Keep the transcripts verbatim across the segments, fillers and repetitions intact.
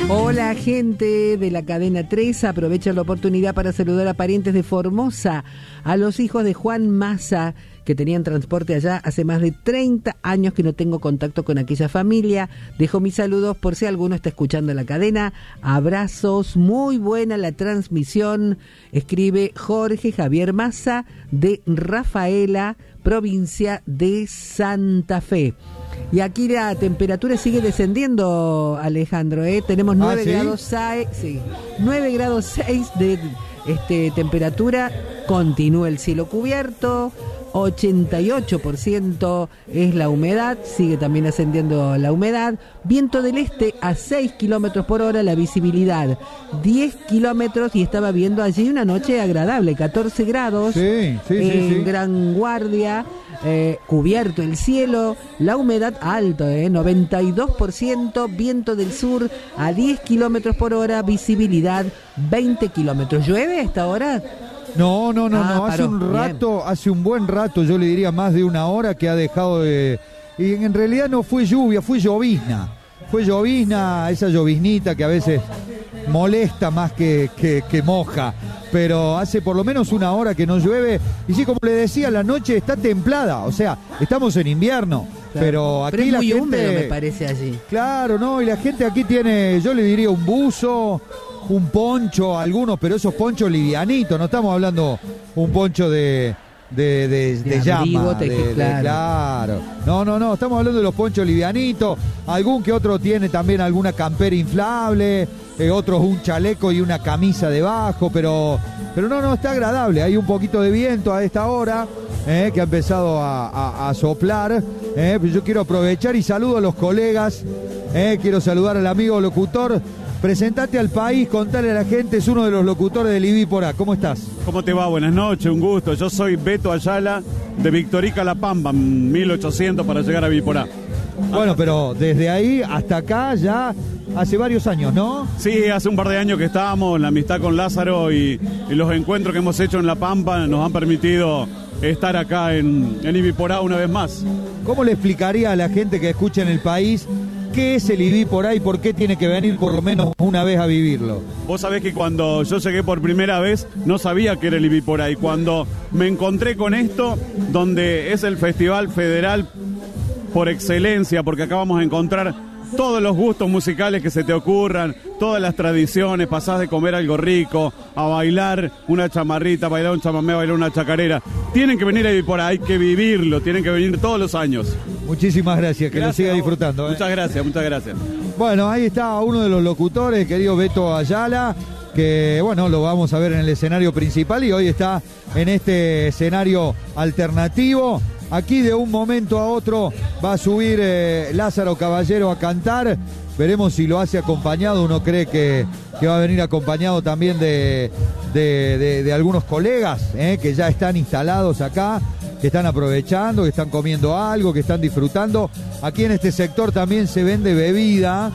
Hola, gente de la cadena tres, aprovecha la oportunidad para saludar a parientes de Formosa, a los hijos de Juan Massa, que tenían transporte allá hace más de treinta años que no tengo contacto con aquella familia. Dejo mis saludos por si alguno está escuchando la cadena. Abrazos, muy buena la transmisión, escribe Jorge Javier Massa de Rafaela, provincia de Santa Fe. Y aquí la temperatura sigue descendiendo, Alejandro, ¿eh? Tenemos nueve ¿Ah, sí? grados seis, sí, nueve grados seis de este, temperatura, continúa el cielo cubierto, ochenta y ocho por ciento es la humedad, sigue también ascendiendo la humedad, viento del este a seis kilómetros por hora, la visibilidad diez kilómetros, y estaba viendo allí una noche agradable, catorce grados, sí, sí, en sí, sí. Gran Guardia, eh, cubierto el cielo, la humedad alto, eh, noventa y dos por ciento, viento del sur a diez kilómetros por hora, visibilidad veinte kilómetros. ¿Llueve a esta hora? No, no, no, Ah, no. Hace paró. un rato, Bien. hace un buen rato, yo le diría más de una hora que ha dejado de... Y en realidad no fue lluvia, fue llovizna. Fue llovizna, esa lloviznita que a veces molesta más que, que, que moja. Pero hace por lo menos una hora que no llueve. Y sí, como le decía, la noche está templada. O sea, estamos en invierno. Claro. Pero aquí Pero es la muy gente... húmedo, me parece, allí. Claro, no, y la gente aquí tiene, yo le diría un buzo, un poncho, algunos, pero esos ponchos livianitos, no estamos hablando un poncho de, de, de, de, De abrigo, llama, te- de, de- claro. claro. No, no, no, estamos hablando de los ponchos livianitos, algún que otro tiene también alguna campera inflable, eh, otros un chaleco y una camisa debajo, pero, pero no, no, está agradable, hay un poquito de viento a esta hora. Eh, que ha empezado a, a, a soplar. Eh, yo quiero aprovechar y saludo a los colegas. Eh, quiero saludar al amigo locutor. Presentate al país, contale a la gente, es uno de los locutores del I B I por A. ¿Cómo estás? ¿Cómo te va? Buenas noches, un gusto. Yo soy Beto Ayala de Victorica La Pampa, mil ochocientos para llegar a Viporá. Bueno, pero desde ahí hasta acá ya hace varios años, ¿no? Sí, hace un par de años que estábamos, la amistad con Lázaro y, y los encuentros que hemos hecho en La Pampa nos han permitido estar acá en, en Ibiporá una vez más. ¿Cómo le explicaría a la gente que escucha en el país qué es el I B I por A y por qué tiene que venir por lo menos una vez a vivirlo? Vos sabés que cuando yo llegué por primera vez no sabía que era el Ibiporá, y cuando me encontré con esto, donde es el festival federal por excelencia, porque acá vamos a encontrar todos los gustos musicales que se te ocurran, todas las tradiciones, pasás de comer algo rico, a bailar una chamarrita, a bailar un chamamé, a bailar una chacarera. Tienen que venir a Ibiporá, hay que vivirlo, tienen que venir todos los años. Muchísimas gracias, que Gracias lo siga a vos. disfrutando. ¿eh? Muchas gracias, muchas gracias. Bueno, ahí está uno de los locutores, querido Beto Ayala, que bueno, lo vamos a ver en el escenario principal y hoy está en este escenario alternativo. Aquí de un momento a otro va a subir eh, Lázaro Caballero a cantar. Veremos si lo hace acompañado. Uno cree que, que va a venir acompañado también de, de, de, de algunos colegas eh, que ya están instalados acá, que están aprovechando, que están comiendo algo, que están disfrutando. Aquí en este sector también se vende bebida,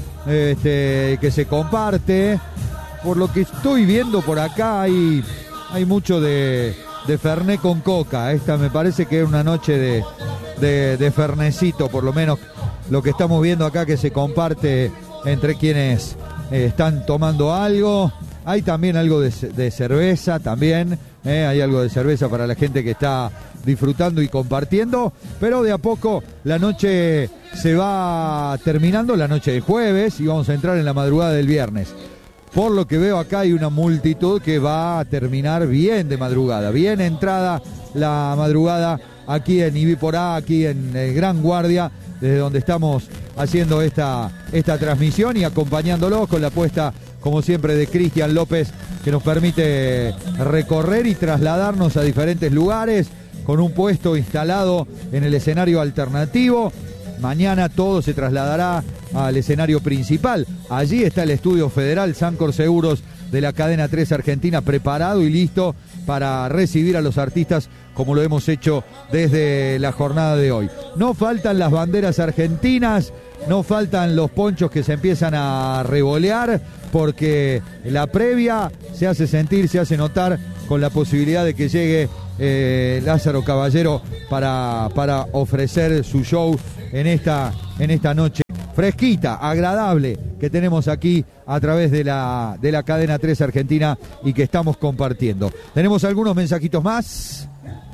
este, que se comparte. Por lo que estoy viendo por acá hay, hay mucho de, de Fernet con coca. Esta me parece que es una noche de, de, de Fernecito, por lo menos lo que estamos viendo acá que se comparte entre quienes eh, están tomando algo. Hay también algo de, de cerveza también, eh, hay algo de cerveza para la gente que está disfrutando y compartiendo, pero de a poco la noche se va terminando, la noche del jueves, y vamos a entrar en la madrugada del viernes. Por lo que veo acá hay una multitud que va a terminar bien de madrugada, bien entrada la madrugada aquí en Ibiporá, aquí en el Gran Guardia, desde donde estamos haciendo esta, esta transmisión y acompañándolos con la puesta, como siempre, de Cristian López, que nos permite recorrer y trasladarnos a diferentes lugares con un puesto instalado en el escenario alternativo. Mañana todo se trasladará al escenario principal. Allí está el estudio federal Sancor Seguros de la cadena tres Argentina, preparado y listo para recibir a los artistas como lo hemos hecho desde la jornada de hoy. No faltan las banderas argentinas, no faltan los ponchos que se empiezan a revolear, porque la previa se hace sentir, se hace notar, con la posibilidad de que llegue eh, Lázaro Caballero para, para ofrecer su show en esta, en esta noche fresquita, agradable, que tenemos aquí a través de la, de la cadena tres Argentina y que estamos compartiendo. ¿Tenemos algunos mensajitos más?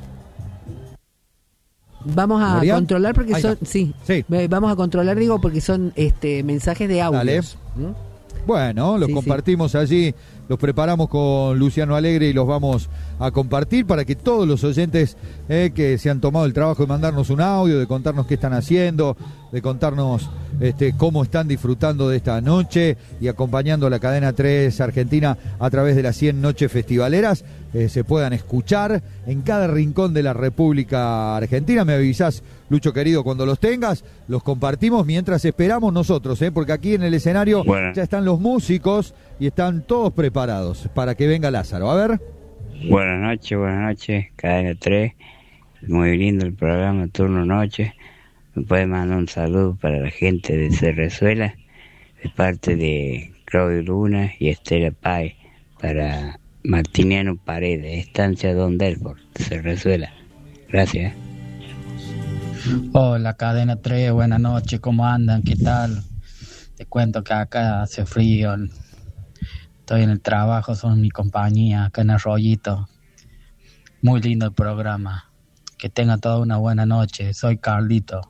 Vamos a ¿María? controlar porque Ahí son, está. sí, Sí. eh, vamos a controlar, digo, porque son este mensajes de audios. ¿Mm? Bueno, los Sí, compartimos allí, los preparamos con Luciano Alegre y los vamos a compartir para que todos los oyentes eh, que se han tomado el trabajo de mandarnos un audio, de contarnos qué están haciendo, de contarnos este, cómo están disfrutando de esta noche y acompañando a la cadena tres Argentina a través de las cien noches festivaleras, eh, se puedan escuchar en cada rincón de la República Argentina. Me avisás, Lucho querido, cuando los tengas, los compartimos mientras esperamos nosotros, ¿eh? Porque aquí en el escenario bueno. ya están los músicos y están todos preparados para que venga Lázaro. A ver. Buenas noches, buenas noches, cadena tres, muy lindo el programa, turno noche. Me puede mandar un saludo para la gente de Cerrezuela, de parte de Claudio Luna y Estela Páez, para Martiniano Paredes, estancia Don Delfort, Cerrezuela. Gracias. Hola, cadena tres, buenas noches, ¿cómo andan? ¿Qué tal? Te cuento que acá hace frío, estoy en el trabajo, son mi compañía, acá en Arroyito. Muy lindo el programa, que tengan toda una buena noche, soy Carlito.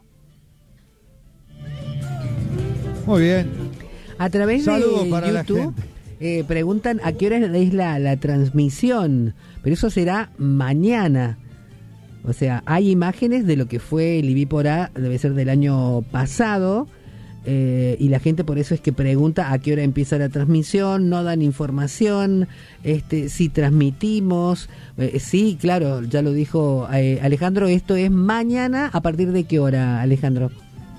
Muy bien. A través Saludos de para la YouTube gente. eh, preguntan a qué hora es la, la transmisión, pero eso será mañana. O sea, hay imágenes de lo que fue el Ibiporá, debe ser del año pasado, eh, y la gente por eso es que pregunta a qué hora empieza la transmisión, no dan información, este, si transmitimos, eh, sí, claro, ya lo dijo eh, Alejandro, esto es mañana, ¿a partir de qué hora, Alejandro?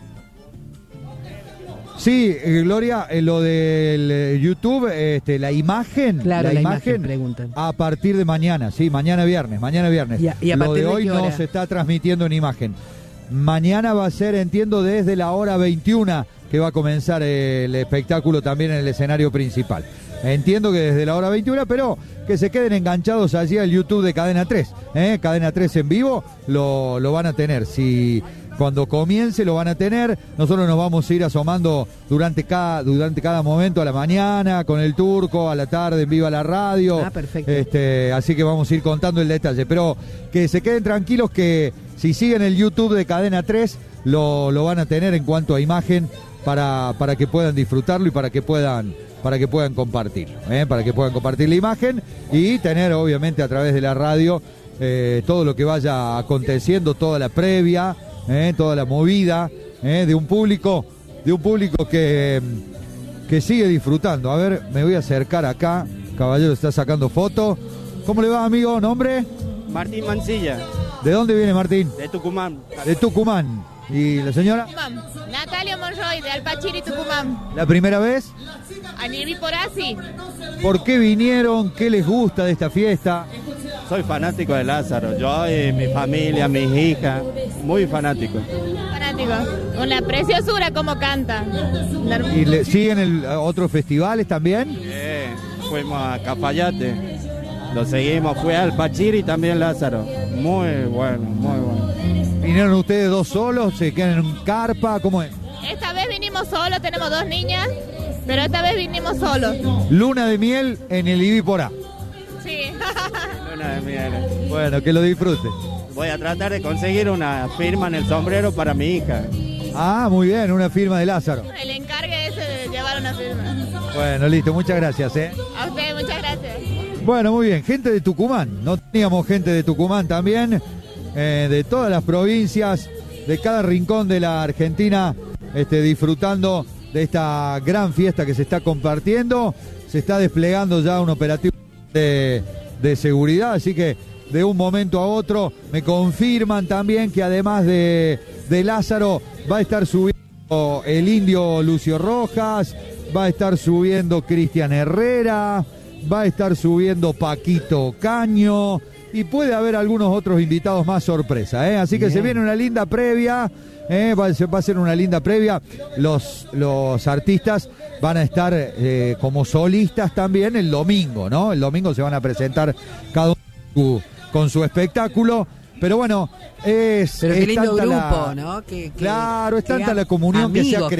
Sí, eh, Gloria, eh, lo del eh, YouTube, este, la imagen, Claro, la, la imagen, imagen, preguntan. a partir de mañana, sí, mañana viernes, mañana viernes. Y a- y a lo partir de de hoy qué no hora? se está transmitiendo en imagen. Mañana va a ser, entiendo, desde la hora veintiuna que va a comenzar el espectáculo también en el escenario principal. Entiendo que desde la hora veintiuna, pero que se queden enganchados allí al YouTube de Cadena tres. ¿eh? Cadena tres en vivo lo, lo van a tener. Si cuando comience lo van a tener. Nosotros nos vamos a ir asomando durante cada, durante cada momento, a la mañana con el Turco, a la tarde en Viva la Radio. Ah, perfecto. Este, así que vamos a ir contando el detalle. Pero que se queden tranquilos que si siguen el YouTube de Cadena tres, lo, lo van a tener en cuanto a imagen para, para que puedan disfrutarlo y para que puedan para que puedan compartir, ¿eh? para que puedan compartir la imagen y tener obviamente a través de la radio eh, todo lo que vaya aconteciendo, toda la previa, eh, toda la movida eh, de un público, de un público que, que sigue disfrutando. A ver, me voy a acercar acá, caballero está sacando fotos. ¿Cómo le va, amigo? ¿Nombre? Martín Mancilla, ¿De dónde viene Martín? de Tucumán. De Tucumán. ¿Y la señora? Tucumán. Natalia Monroy, de Alpachiri, Tucumán. ¿La primera vez? A Ibiporá, ¿Por qué vinieron? ¿Qué les gusta de esta fiesta? Soy fanático de Lázaro, yo y mi familia, mis hijas, muy fanático. fanático. Una preciosura como canta. ¿Y le siguen el, otros festivales también? Eh, fuimos a Cafayate, lo seguimos, fue al Pachiri también Lázaro. Muy bueno, muy bueno. ¿Vinieron ustedes dos solos? ¿Se quedan en un carpa? ¿Cómo es? Esta vez vinimos solos, tenemos dos niñas, pero esta vez vinimos solos. Luna de miel en el Ibiporá. Sí. Luna de miel. Bueno, que lo disfrute. Voy a tratar de conseguir una firma en el sombrero para mi hija. Ah, muy bien, una firma de Lázaro. El encargue ese de llevar una firma. Bueno, listo, muchas gracias, ¿eh? A usted, muchas gracias. Bueno, muy bien, gente de Tucumán. No teníamos gente de Tucumán también, eh, de todas las provincias, de cada rincón de la Argentina, este, disfrutando de esta gran fiesta que se está compartiendo. Se está desplegando ya un operativo de, de seguridad, así que de un momento a otro me confirman también que además de, de Lázaro va a estar subiendo el indio Lucio Rojas, va a estar subiendo Cristian Herrera, va a estar subiendo Paquito Caño y puede haber algunos otros invitados más sorpresa, ¿eh? Así que Bien. Se viene una linda previa, ¿eh? va, va a ser una linda previa. Los, los artistas van a estar eh, como solistas también el domingo, ¿no? El domingo se van a presentar cada uno con su espectáculo. Pero bueno, es, Pero es qué lindo tanta grupo, la, ¿no? Que, que, claro, es que tanta ha, la comunión amigos, que se ha creado claro.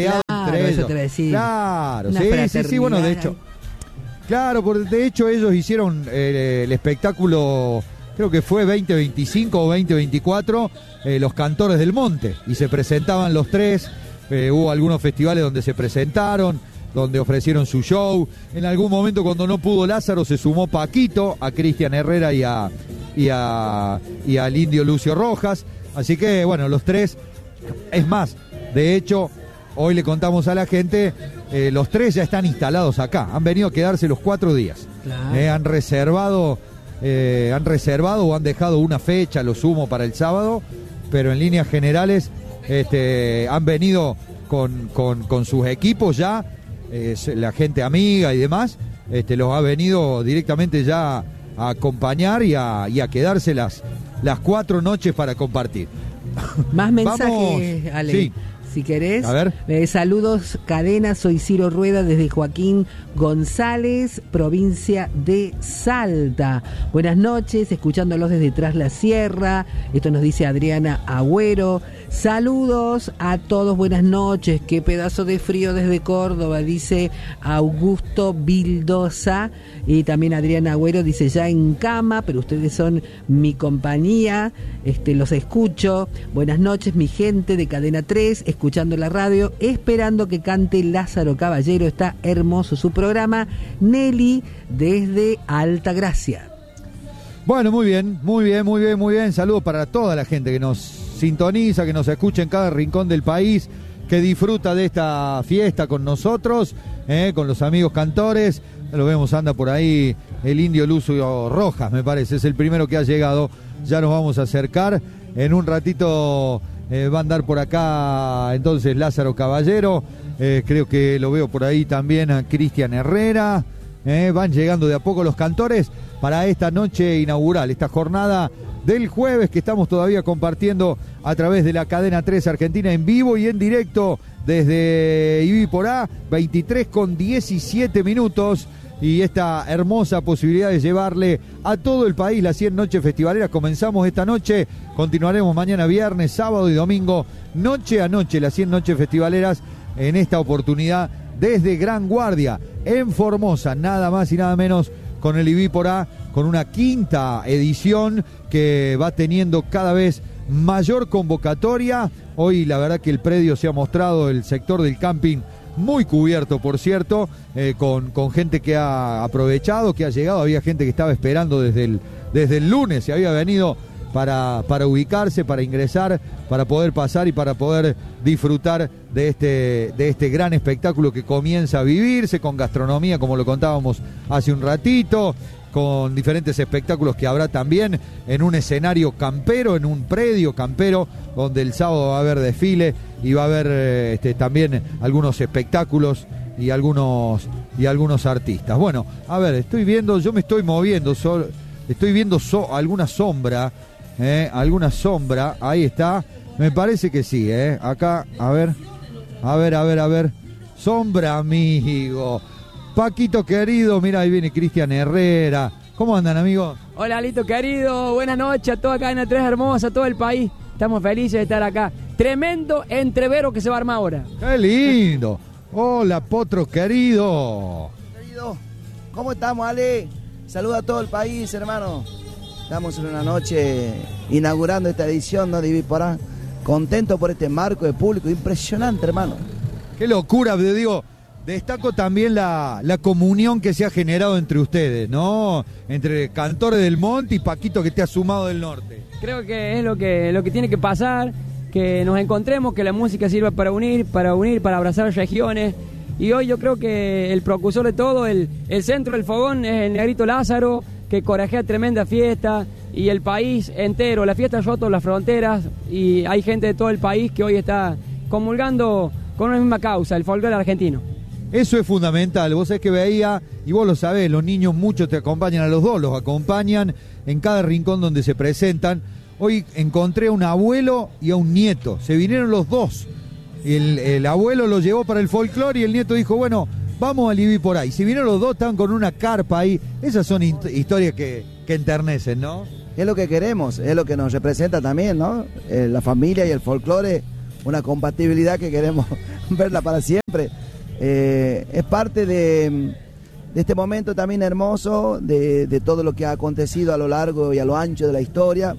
Claro, entre eso ellos. te iba a decir. Claro, Una sí, sí, sí, bueno, de fraternidad. hecho. Claro, por, de hecho ellos hicieron eh, el espectáculo, creo que fue veinte veinticinco o veinte veinticuatro, eh, los Cantores del Monte, y se presentaban los tres, eh, hubo algunos festivales donde se presentaron, donde ofrecieron su show. En algún momento, cuando no pudo Lázaro, se sumó Paquito, a Cristian Herrera y a y a y al Indio Lucio Rojas. Así que bueno, los tres, es más, de hecho, hoy le contamos a la gente, eh, los tres ya están instalados acá, han venido a quedarse los cuatro días. Claro. Eh, han reservado, eh, han reservado o han dejado una fecha, lo sumo, para el sábado, pero en líneas generales este, han venido con, con, con sus equipos ya, eh, la gente amiga y demás, este, los ha venido directamente ya a acompañar y a, y a quedarse las, las cuatro noches para compartir. Más mensajes, Vamos. Ale. Sí. Si querés. A ver. Eh, saludos, cadena. Soy Ciro Rueda desde Joaquín González, provincia de Salta. Buenas noches, escuchándolos desde Tras la Sierra. Esto nos dice Adriana Agüero. Saludos a todos, buenas noches. Qué pedazo de frío desde Córdoba, dice Augusto Bildosa. Y también Adriana Agüero dice, ya en cama, pero ustedes son mi compañía. Este, los escucho. Buenas noches, mi gente de Cadena tres, escuchando la radio, esperando que cante Lázaro Caballero. Está hermoso su programa. Nelly desde Altagracia. Bueno, muy bien, muy bien, muy bien, muy bien. Saludos para toda la gente que nos sintoniza, que nos escucha en cada rincón del país, que disfruta de esta fiesta con nosotros, eh, con los amigos cantores. Lo vemos, anda por ahí el Indio Lucio Rojas, me parece, es el primero que ha llegado. Ya nos vamos a acercar. En un ratito eh, va a andar por acá entonces Lázaro Caballero. Eh, creo que lo veo por ahí también a Cristian Herrera. Eh, van llegando de a poco los cantores para esta noche inaugural, esta jornada del jueves que estamos todavía compartiendo a través de la Cadena tres Argentina en vivo y en directo desde Ibiporá, veintitrés con diecisiete minutos, y esta hermosa posibilidad de llevarle a todo el país las cien noches festivaleras. Comenzamos esta noche, continuaremos mañana viernes, sábado y domingo, noche a noche, las cien noches festivaleras, en esta oportunidad desde Gran Guardia, en Formosa, nada más y nada menos, con el Ibiporá, con una quinta edición que va teniendo cada vez mayor convocatoria. Hoy la verdad que el predio se ha mostrado, el sector del camping, muy cubierto, por cierto, eh, con, con gente que ha aprovechado, que ha llegado. Había gente que estaba esperando desde el, desde el lunes, se había venido para, para ubicarse, para ingresar, para poder pasar y para poder disfrutar de este, de este gran espectáculo que comienza a vivirse, con gastronomía, como lo contábamos hace un ratito, con diferentes espectáculos que habrá también en un escenario campero, en un predio campero, donde el sábado va a haber desfile y va a haber este, también algunos espectáculos y algunos y algunos artistas. Bueno, a ver, estoy viendo, yo me estoy moviendo, so, estoy viendo so, alguna sombra, eh, alguna sombra, ahí está, me parece que sí, eh, acá, a ver, a ver, a ver, a ver, sombra, amigo. Paquito querido, mira, ahí viene Cristian Herrera. ¿Cómo andan, amigos? Hola, Lito querido, buenas noches a toda Cadena tres hermosa, a todo el país. Estamos felices de estar acá. Tremendo entrevero que se va a armar ahora. ¡Qué lindo! Hola, Potro querido. Querido, ¿cómo estamos, Ale? Saluda a todo el país, hermano. Estamos en una noche inaugurando esta edición, ¿no?, de Ibiporá. Contento por este marco de público impresionante, hermano. ¡Qué locura! Te digo, destaco también la, la comunión que se ha generado entre ustedes, ¿no? Entre Cantores del Monte y Paquito, que te ha sumado del norte. Creo que es lo que, lo que tiene que pasar, que nos encontremos, que la música sirva para unir, para unir, para abrazar regiones. Y hoy yo creo que el precursor de todo, el, el centro del fogón, es el Negrito Lázaro, que corajea tremenda fiesta, y el país entero. La fiesta ha roto las fronteras y hay gente de todo el país que hoy está comulgando con una misma causa, el folclore argentino. Eso es fundamental. Vos sabés que veía, y vos lo sabés, los niños muchos te acompañan a los dos, los acompañan en cada rincón donde se presentan. Hoy encontré a un abuelo y a un nieto, se vinieron los dos. El, el abuelo lo llevó para el folclore y el nieto dijo, bueno, vamos a vivir por ahí. Si vinieron los dos, estaban con una carpa ahí. Esas son historias que, que enternecen, ¿no? Es lo que queremos, es lo que nos representa también, ¿no? Eh, la familia y el folclore, una compatibilidad que queremos verla para siempre. Eh, es parte de, de este momento también hermoso, de, de todo lo que ha acontecido a lo largo y a lo ancho de la historia,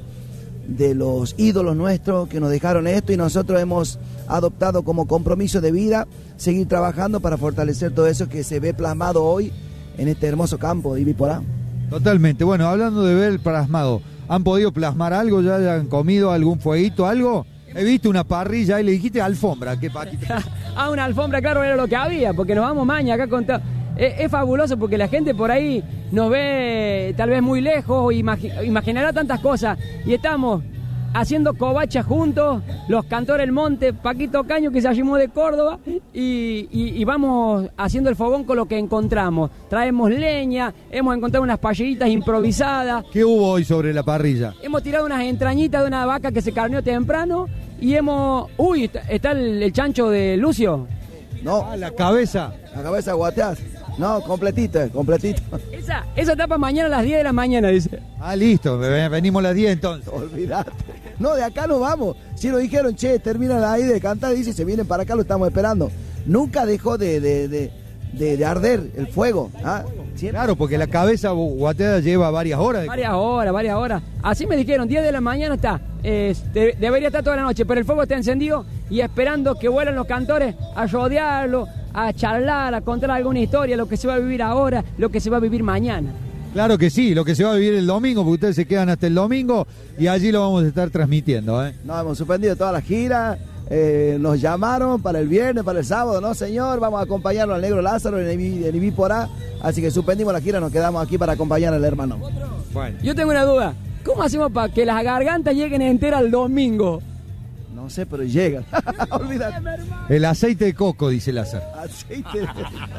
de los ídolos nuestros que nos dejaron esto, y nosotros hemos adoptado como compromiso de vida seguir trabajando para fortalecer todo eso que se ve plasmado hoy en este hermoso campo de Ibiporá. Totalmente. Bueno, hablando de ver plasmado, ¿han podido plasmar algo? ¿Ya hayan comido algún fueguito, algo? He visto una parrilla y le dijiste alfombra. ¿Qué Paquito? Ah, una alfombra, claro, era lo que había, porque nos vamos maña acá con todo. Es, es fabuloso porque la gente por ahí nos ve tal vez muy lejos, imagi- imaginará tantas cosas, y estamos haciendo covacha juntos, los Cantores del Monte, Paquito Caño, que se llamó de Córdoba, y, y, y vamos haciendo el fogón con lo que encontramos. Traemos leña, hemos encontrado unas paellitas improvisadas. ¿Qué hubo hoy sobre la parrilla? Hemos tirado unas entrañitas de una vaca que se carneó temprano, y hemos... Uy, está, está el, el chancho de Lucio. No. Ah, la cabeza. La cabeza guateás. No, completito, completito. Esa, esa tapa mañana a las diez de la mañana, dice. Ah, listo, venimos a las diez entonces. Olvídate. No, de acá nos vamos. Si nos dijeron, che, terminan ahí de cantar, dice, se vienen para acá, lo estamos esperando. Nunca dejó de, de, de, de, de arder el fuego. ¿Ah? Claro, porque la cabeza guateada lleva varias horas. Varias horas, varias horas. Así me dijeron, diez de la mañana está. Eh, de, debería estar toda la noche, pero el fuego está encendido y esperando que vuelan los cantores a rodearlo, a charlar, a contar alguna historia, lo que se va a vivir ahora, lo que se va a vivir mañana. Claro que sí, lo que se va a vivir el domingo, porque ustedes se quedan hasta el domingo y allí lo vamos a estar transmitiendo. ¿eh? No, hemos suspendido toda la gira, eh, nos llamaron para el viernes, para el sábado, no señor, vamos a acompañarlo al Negro Lázaro en Ibiporá, así que suspendimos la gira, nos quedamos aquí para acompañar al hermano. Bueno. Yo tengo una duda, ¿cómo hacemos para que las gargantas lleguen enteras el domingo? No sé, pero llegan. Olvídate. El aceite de coco, dice Lázaro. Aceite de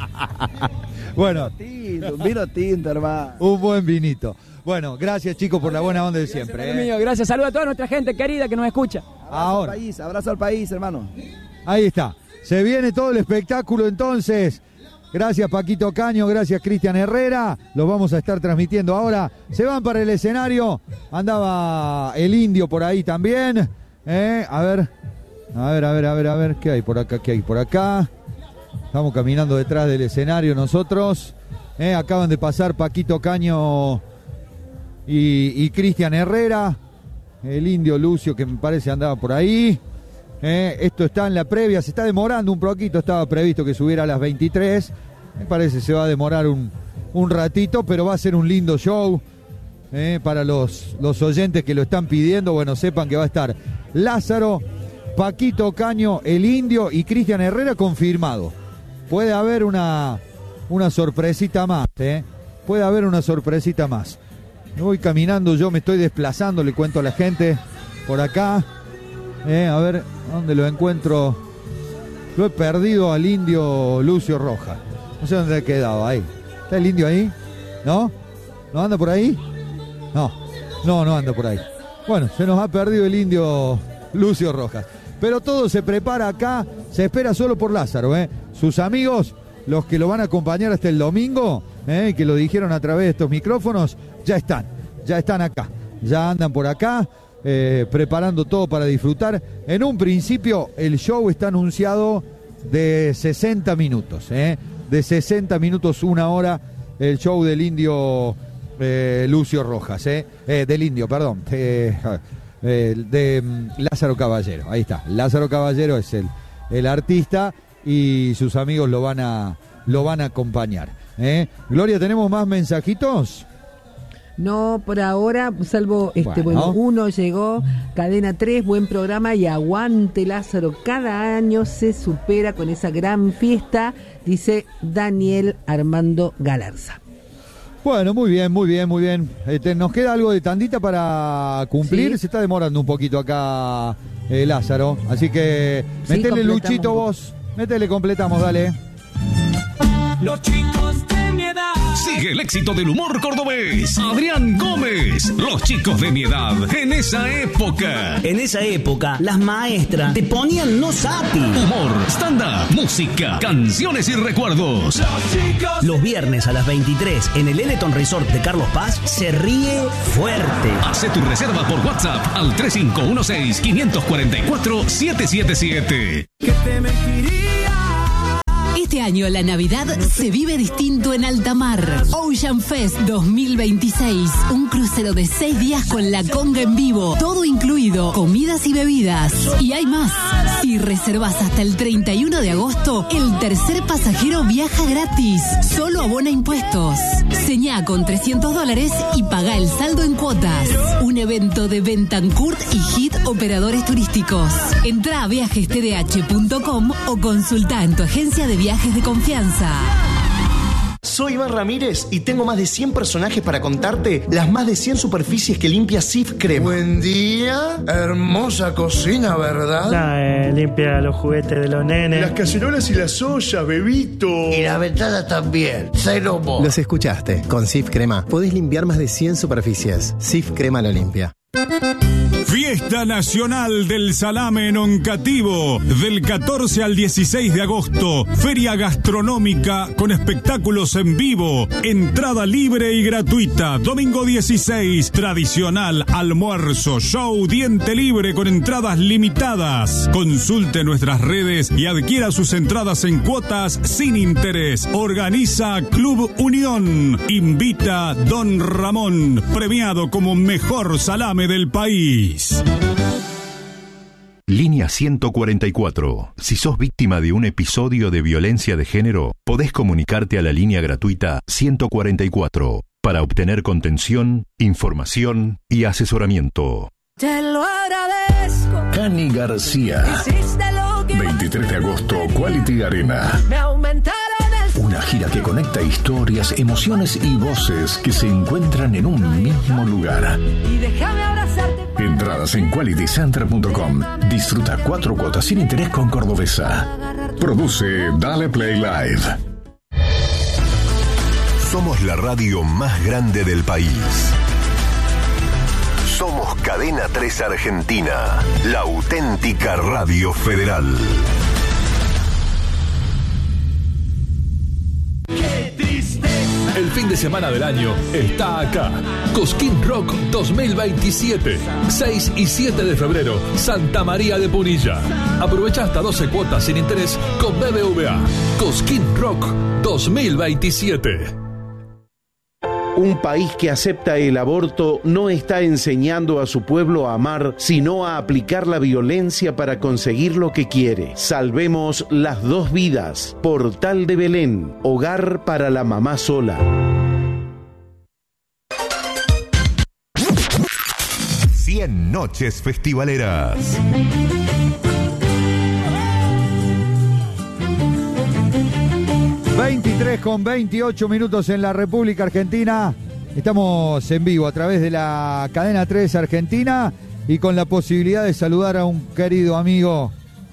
Bueno. Tinto, un vino tinto, hermano. Un buen vinito. Bueno, gracias chicos por la buena onda de siempre. Gracias, ¿eh? mío, gracias. Saludos a toda nuestra gente querida que nos escucha. Abrazo Ahora. al país, abrazo al país, hermano. Ahí está. Se viene todo el espectáculo entonces. Gracias Paquito Caño, gracias Cristian Herrera. Los vamos a estar transmitiendo ahora. Se van para el escenario. Andaba el Indio por ahí también. Eh, a ver, a ver, a ver, a ver, a ver, ¿qué hay por acá? ¿Qué hay por acá? Estamos caminando detrás del escenario nosotros. Eh, acaban de pasar Paquito Caño y, y Cristian Herrera. El Indio Lucio, que me parece andaba por ahí. Eh, esto está en la previa, se está demorando un poquito. Estaba previsto que subiera a las veintitrés. Me parece que se va a demorar un, un ratito, pero va a ser un lindo show. Eh, para los, los oyentes que lo están pidiendo, bueno, sepan que va a estar Lázaro, Paquito Caño, el Indio y Cristian Herrera confirmado. Puede haber una, una sorpresita más, ¿eh? Puede haber una sorpresita más. Me voy caminando, yo me estoy desplazando, le cuento a la gente por acá. Eh, a ver, ¿dónde lo encuentro? Lo he perdido al Indio Lucio Rojas. No sé dónde ha quedado, ahí. ¿Está el Indio ahí? ¿No? ¿No anda por ahí? No, no, no anda por ahí. Bueno, se nos ha perdido el Indio Lucio Rojas. Pero todo se prepara acá, se espera solo por Lázaro, ¿eh? Sus amigos, los que lo van a acompañar hasta el domingo, ¿eh? Que lo dijeron a través de estos micrófonos, ya están, ya están acá, ya andan por acá, eh, preparando todo para disfrutar. En un principio, el show está anunciado de sesenta minutos, ¿eh? De sesenta minutos, una hora, el show del Indio Eh, Lucio Rojas, eh, eh, del Indio, perdón, eh, eh, de um, Lázaro Caballero, ahí está, Lázaro Caballero es el, el artista y sus amigos lo van a, lo van a acompañar. Eh. Gloria, ¿tenemos más mensajitos? No, por ahora, salvo este, Bueno. bueno, uno llegó, Cadena tres, buen programa y aguante Lázaro, cada año se supera con esa gran fiesta, dice Daniel Armando Galarza. Bueno, muy bien, muy bien, muy bien. Este, nos queda algo de tandita para cumplir. Sí. Se está demorando un poquito acá eh, Lázaro. Así que Sí, metele completamos Luchito un poco. vos. Métele, completamos, dale. Los chicos de mi edad. Sigue el éxito del humor cordobés. Adrián Gómez. Los chicos de mi edad. En esa época. En esa época, las maestras te ponían no sapi. Humor, stand-up, música, canciones y recuerdos. Los chicos. Los viernes a las veintitrés en el Eleton Resort de Carlos Paz se ríe fuerte. Hace tu reserva por WhatsApp al tres cinco uno seis, cinco cuatro cuatro, siete siete siete. Que te mentiría Este año la Navidad se vive distinto en alta mar. Ocean Fest dos mil veintiséis. Un crucero de seis días con la conga en vivo. Todo incluido, comidas y bebidas. Y hay más. Si reservas hasta el treinta y uno de agosto, el tercer pasajero viaja gratis. Solo abona impuestos. Señá con trescientos dólares y paga el saldo en cuotas. Un evento de Bentancourt y Hit Operadores Turísticos. Entra a viajes t d h punto com o consulta en tu agencia de viajes de confianza. Soy Iván Ramírez y tengo más de cien personajes para contarte las más de cien superficies que limpia Sif Crema. Buen día, hermosa cocina, ¿verdad? Nah, eh, limpia los juguetes de los nenes. Las cacerolas y las ollas, bebito. Y la ventana también, cero mo. Los escuchaste, con Sif Crema podés limpiar más de cien superficies. Sif Crema lo limpia. Fiesta Nacional del Salame en Oncativo, del catorce al dieciséis de agosto. Feria gastronómica con espectáculos en vivo. Entrada libre y gratuita. Domingo dieciséis, tradicional almuerzo, show, diente libre con entradas limitadas. Consulte nuestras redes y adquiera sus entradas en cuotas sin interés. Organiza Club Unión. Invita Don Ramón, premiado como mejor salame del país. Línea ciento cuarenta y cuatro. Si sos víctima de un episodio de violencia de género, podés comunicarte a la línea gratuita ciento cuarenta y cuatro para obtener contención, información y asesoramiento. Te lo agradezco. Cani García. Hiciste lo que veintitrés de agosto, Quality Arena. me aumentaron el... Una gira que conecta historias, emociones y voces que se encuentran en un mismo lugar. Y déjame abrazarte. Entradas en quality center punto com. Disfruta cuatro cuotas sin interés con Cordobesa. Produce Dale Play Live. Somos la radio más grande del país. Somos Cadena tres Argentina, la auténtica radio federal. El fin de semana del año está acá. Cosquín Rock dos mil veintisiete. seis y siete de febrero, Santa María de Punilla. Aprovecha hasta doce cuotas sin interés con B B V A. Cosquín Rock dos mil veintisiete. Un país que acepta el aborto no está enseñando a su pueblo a amar, sino a aplicar la violencia para conseguir lo que quiere. Salvemos las dos vidas. Portal de Belén, hogar para la mamá sola. cien noches festivaleras. veintitrés con veintiocho minutos en la República Argentina. Estamos en vivo a través de la cadena tres Argentina y con la posibilidad de saludar a un querido amigo,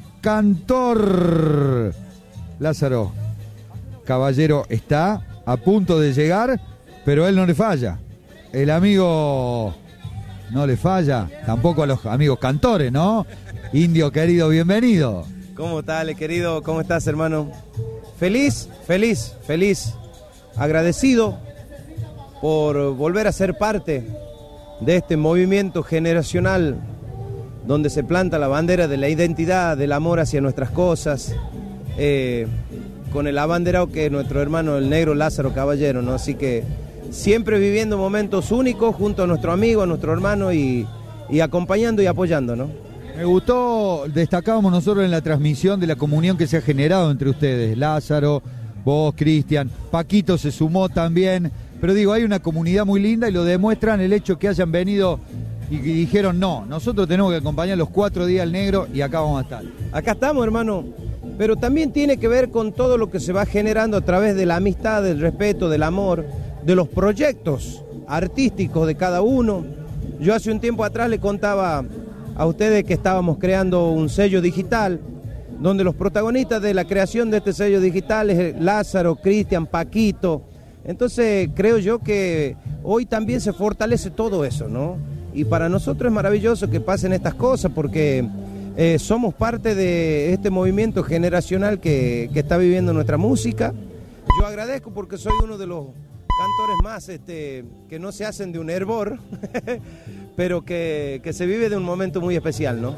cantor. Lázaro Caballero está a punto de llegar, pero él no le falla. El amigo no le falla, tampoco a los amigos cantores, ¿no? Indio querido, bienvenido. ¿Cómo estás, querido? ¿Cómo estás, hermano? Feliz, feliz, feliz, agradecido por volver a ser parte de este movimiento generacional donde se planta la bandera de la identidad, del amor hacia nuestras cosas, eh, con el abanderado que es nuestro hermano el negro Lázaro Caballero, ¿no? Así que siempre viviendo momentos únicos junto a nuestro amigo, a nuestro hermano y, y acompañando y apoyando, ¿no? Me gustó, destacábamos nosotros en la transmisión de la comunión que se ha generado entre ustedes, Lázaro, vos, Cristian, Paquito se sumó también, pero digo, hay una comunidad muy linda y lo demuestran el hecho que hayan venido y que dijeron, no, nosotros tenemos que acompañar los cuatro días al negro y acá vamos a estar. Acá estamos, hermano, pero también tiene que ver con todo lo que se va generando a través de la amistad, del respeto, del amor, de los proyectos artísticos de cada uno. Yo hace un tiempo atrás le contaba a ustedes que estábamos creando un sello digital, donde los protagonistas de la creación de este sello digital es Lázaro, Cristian, Paquito. Entonces creo yo que hoy también se fortalece todo eso, ¿no? Y para nosotros es maravilloso que pasen estas cosas porque eh, somos parte de este movimiento generacional que, que está viviendo nuestra música. Yo agradezco porque soy uno de los cantores más este, que no se hacen de un hervor, pero que, que se vive de un momento muy especial, ¿no?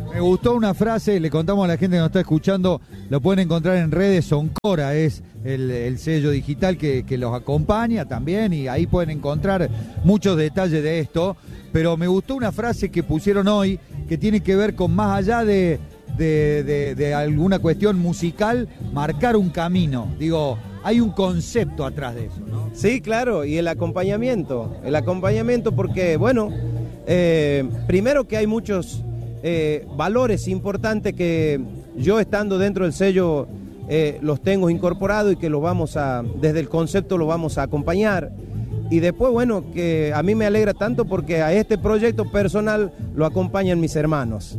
Me gustó una frase, le contamos a la gente que nos está escuchando, lo pueden encontrar en redes, Soncora es el, el sello digital que, que los acompaña también y ahí pueden encontrar muchos detalles de esto, pero me gustó una frase que pusieron hoy que tiene que ver con más allá de, de, de, de alguna cuestión musical, marcar un camino, digo, hay un concepto atrás de eso, ¿no? Sí, claro, y el acompañamiento, el acompañamiento porque, bueno, eh, primero que hay muchos... Eh, valores importantes que yo estando dentro del sello eh, los tengo incorporados y que los vamos a, desde el concepto lo vamos a acompañar. Y después, bueno, que a mí me alegra tanto porque a este proyecto personal lo acompañan mis hermanos.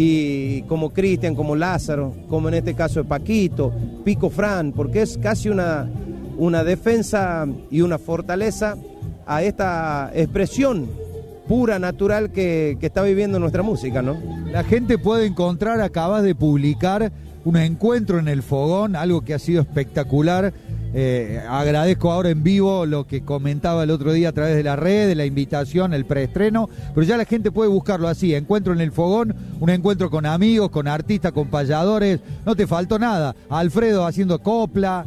Y como Cristian, como Lázaro, como en este caso de Paquito, Pico Fran, porque es casi una, una defensa y una fortaleza a esta expresión pura, natural que, que está viviendo nuestra música, ¿no? La gente puede encontrar, acabas de publicar un encuentro en el Fogón, algo que ha sido espectacular. Eh, agradezco ahora en vivo lo que comentaba el otro día a través de la red, de la invitación, el preestreno, pero ya la gente puede buscarlo así, encuentro en el Fogón, un encuentro con amigos, con artistas, con payadores, no te faltó nada. Alfredo haciendo copla.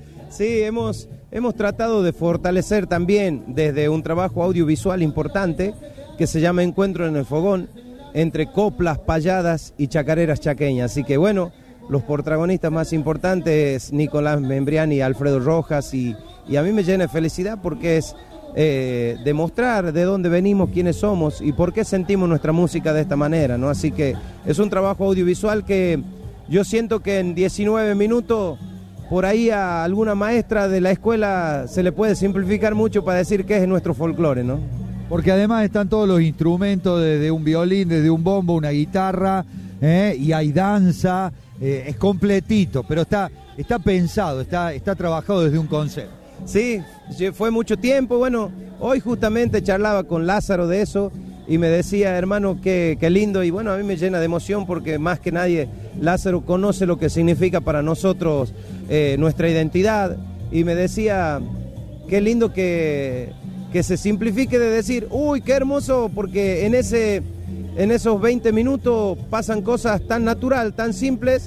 Sí, hemos... Hemos tratado de fortalecer también desde un trabajo audiovisual importante que se llama Encuentro en el Fogón, entre coplas, payadas y chacareras chaqueñas. Así que bueno, los protagonistas más importantes, Nicolás Membriani y Alfredo Rojas, y, y a mí me llena de felicidad porque es eh, demostrar de dónde venimos, quiénes somos y por qué sentimos nuestra música de esta manera, ¿no? Así que es un trabajo audiovisual que yo siento que en diecinueve minutos... Por ahí a alguna maestra de la escuela se le puede simplificar mucho para decir qué es nuestro folclore, ¿no? Porque además están todos los instrumentos, desde un violín, desde un bombo, una guitarra, ¿eh? Y hay danza, eh, es completito, pero está, está pensado, está, está trabajado desde un concepto. Sí, fue mucho tiempo, bueno, hoy justamente charlaba con Lázaro de eso y me decía, hermano, qué, qué lindo, y bueno, a mí me llena de emoción porque más que nadie Lázaro conoce lo que significa para nosotros eh, nuestra identidad, y me decía, qué lindo que, que se simplifique de decir, uy, qué hermoso, porque en, ese, en esos veinte minutos pasan cosas tan natural, tan simples,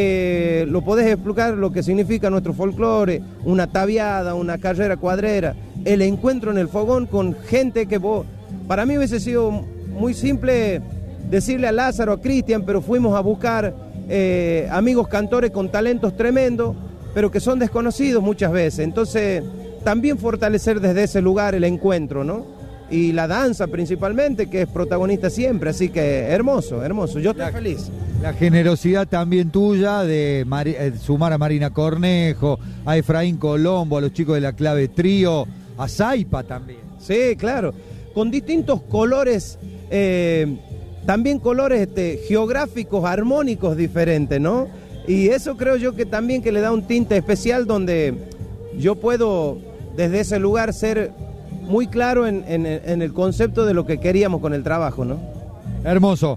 que lo podés explicar lo que significa nuestro folclore, una tabiada, una carrera cuadrera, el encuentro en el Fogón con gente que vos... Para mí hubiese sido muy simple decirle a Lázaro, a Cristian, pero fuimos a buscar eh, amigos cantores con talentos tremendos, pero que son desconocidos muchas veces. Entonces, también fortalecer desde ese lugar el encuentro, ¿no? Y la danza principalmente, que es protagonista siempre, así que hermoso, hermoso. Yo estoy la, feliz. La generosidad también tuya de Mari, eh, sumar a Marina Cornejo, a Efraín Colombo, a los chicos de la Clave Trío, a Zaipa también. Sí, claro. Con distintos colores, eh, también colores este, geográficos, armónicos diferentes, ¿no? Y eso creo yo que también que le da un tinte especial donde yo puedo desde ese lugar ser muy claro en, en, en el concepto de lo que queríamos con el trabajo, ¿no? Hermoso.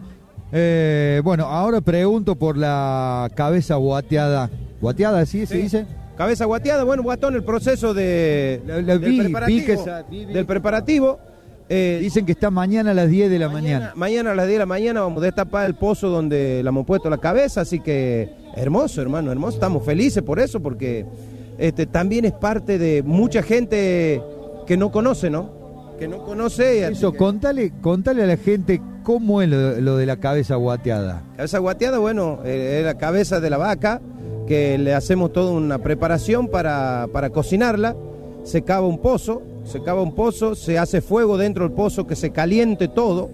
Eh, bueno, ahora pregunto por la cabeza guateada. ¿Guateada, sí, sí. se dice? Cabeza guateada, bueno, guatón, el proceso de, la, la, del, vi, preparativo, vi que esa, vi, vi. del preparativo. Eh, Dicen que está mañana a las diez de la mañana. Mañana, mañana a las diez de la mañana vamos a destapar el pozo donde le hemos puesto la cabeza, así que hermoso, hermano, hermoso. Estamos felices por eso, porque este, también es parte de mucha gente que no conoce, ¿no? Que no conoce. Eso, que... contale, contale a la gente cómo es lo, lo de la cabeza guateada. Cabeza guateada, bueno, eh, es la cabeza de la vaca, que le hacemos toda una preparación para, para cocinarla. Se cava un pozo, se cava un pozo, se hace fuego dentro del pozo, que se caliente todo,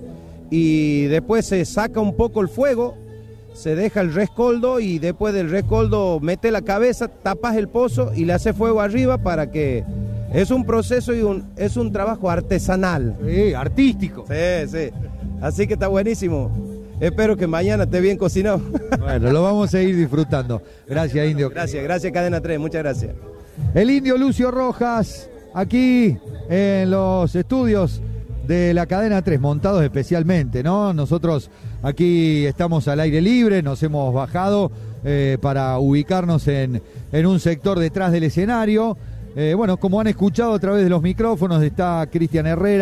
y después se saca un poco el fuego, se deja el rescoldo, y después del rescoldo mete la cabeza, tapas el pozo y le hace fuego arriba para que... Es un proceso y un, es un trabajo artesanal. Sí, artístico. Sí, sí. Así que está buenísimo. Espero que mañana esté bien cocinado. Bueno, lo vamos a ir disfrutando. Gracias, Indio. Gracias, gracias Cadena tres, muchas gracias. El Indio Lucio Rojas, aquí en los estudios de la Cadena tres, montados especialmente, ¿no? Nosotros aquí estamos al aire libre, nos hemos bajado eh, para ubicarnos en, en un sector detrás del escenario. Eh, bueno, como han escuchado a través de los micrófonos, está Cristian Herrera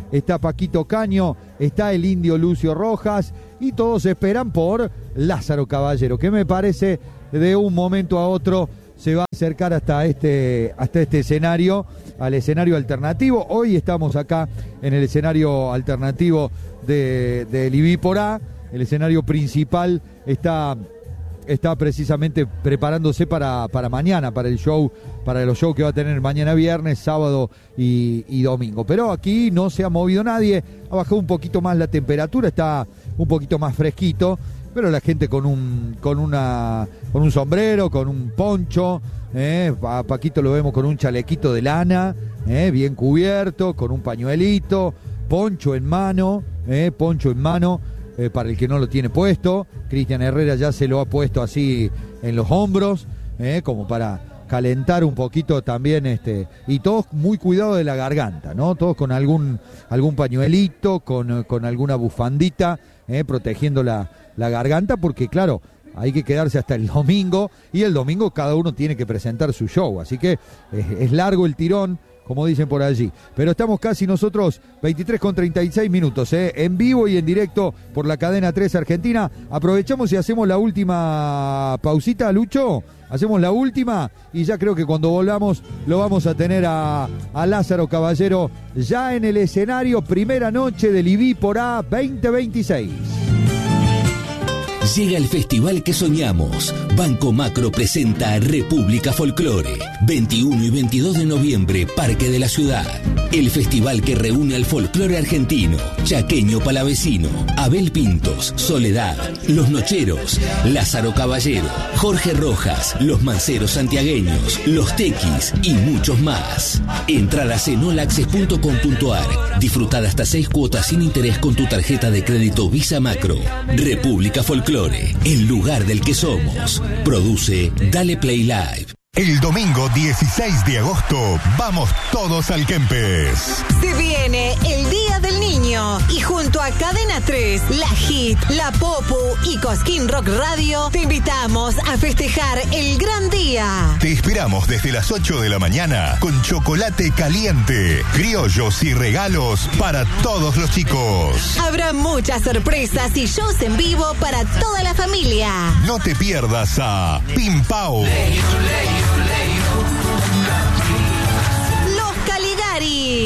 está Paquito Caño, está el Indio Lucio Rojas y todos esperan por Lázaro Caballero, que me parece de un momento a otro se va a acercar hasta este, hasta este escenario, al escenario alternativo. Hoy estamos acá en el escenario alternativo de, de Libípora. El escenario principal está, está precisamente preparándose para, para mañana, para el show, para los shows que va a tener mañana viernes, sábado y, y domingo. Pero aquí no se ha movido nadie, ha bajado un poquito más la temperatura, está un poquito más fresquito, pero la gente con un con una con un sombrero, con un poncho, eh, a Paquito lo vemos con un chalequito de lana, eh, bien cubierto, con un pañuelito, poncho en mano, eh, poncho en mano, eh, para el que no lo tiene puesto. Cristian Herrera ya se lo ha puesto así en los hombros, eh, como para calentar un poquito también, este, y todos muy cuidados de la garganta, ¿no? Todos con algún algún pañuelito, con, con alguna bufandita, eh, protegiendo la, la garganta, porque claro, hay que quedarse hasta el domingo, y el domingo cada uno tiene que presentar su show, así que es, es largo el tirón, como dicen por allí. Pero estamos casi nosotros, veintitrés con treinta y seis minutos, ¿eh? En vivo y en directo por la cadena tres Argentina. Aprovechamos y hacemos la última pausita, Lucho. Hacemos la última y ya creo que cuando volvamos lo vamos a tener a, a Lázaro Caballero ya en el escenario. Primera noche del Libípora veinte veintiséis. Llega el festival que soñamos. Banco Macro presenta República Folclore. veintiuno y veintidós de noviembre, Parque de la Ciudad. El festival que reúne al folclore argentino, chaqueño palavecino, Abel Pintos, Soledad, Los Nocheros, Lázaro Caballero, Jorge Rojas, Los Manceros Santiagueños, Los Tequis y muchos más. Entradas en olaccess punto com punto ar. Disfrutad hasta seis cuotas sin interés con tu tarjeta de crédito Visa Macro. República Folclore, el lugar del que somos. Produce Dale Play Live. El domingo dieciséis de agosto vamos todos al Kempes. Se viene el Día del Niño y junto a Cadena tres, La Hit, La Popu y Cosquín Rock Radio te invitamos a festejar el gran día. Te esperamos desde las ocho de la mañana con chocolate caliente, criollos y regalos para todos los chicos. Habrá muchas sorpresas y shows en vivo para toda la familia. No te pierdas a Pim Pau,